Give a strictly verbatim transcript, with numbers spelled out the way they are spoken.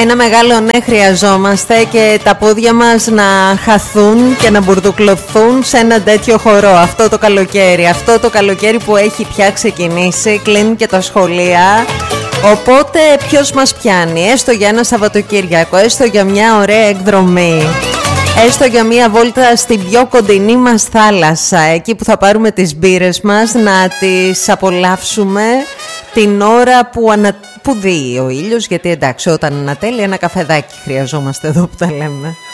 Ένα μεγάλο ναι χρειαζόμαστε και τα πόδια μας να χαθούν και να μπουρδουκλωθούν σε ένα τέτοιο χορό αυτό το καλοκαίρι. Αυτό το καλοκαίρι που έχει πια ξεκινήσει, κλείνουν και τα σχολεία. Οπότε ποιος μας πιάνει, έστω για ένα Σαββατοκύριακο, έστω για μια ωραία εκδρομή, έστω για μια βόλτα στην πιο κοντινή μας θάλασσα, εκεί που θα πάρουμε τις μπύρες μας, να τις απολαύσουμε την ώρα που, ανα... που δει ο ήλιος, γιατί εντάξει όταν ανατέλει ένα καφεδάκι χρειαζόμαστε εδώ που τα λέμε.